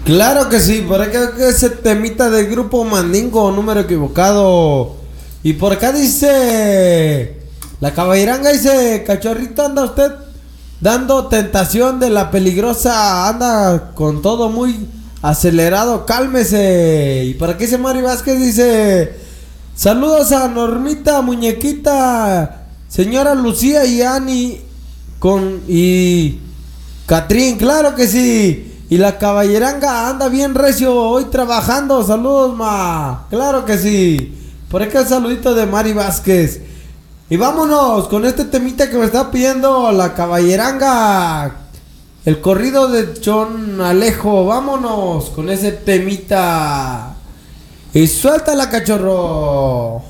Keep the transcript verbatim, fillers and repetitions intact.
Claro que sí, por acá ese temita del grupo Mandingo, número equivocado. Y por acá dice, la caballeranga dice, cachorrito, anda usted dando tentación de la peligrosa, anda con todo muy acelerado, cálmese. Y por aquí dice Mari Vázquez, dice, saludos a Normita, muñequita, señora Lucía y Ani, con, y Catrín, claro que sí. Y la caballeranga anda bien recio hoy trabajando. Saludos, ma. Claro que sí. Por acá el saludito de Mari Vázquez. Y vámonos con este temita que me está pidiendo la caballeranga. El corrido de John Alejo. Vámonos con ese temita. Y suéltala, cachorro.